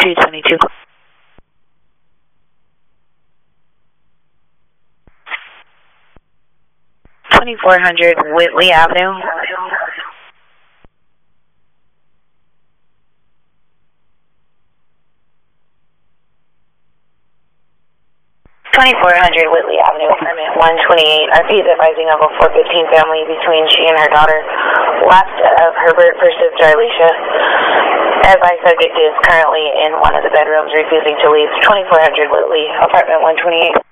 222. 2400 Whitley Avenue. 2400 Whitley Avenue, apartment 128. RP is advising of a 415 family between she and her daughter. Last of Herbert, first of Darlisha. Advised subject is currently in one of the bedrooms refusing to leave. 2400 Whitley, apartment 128.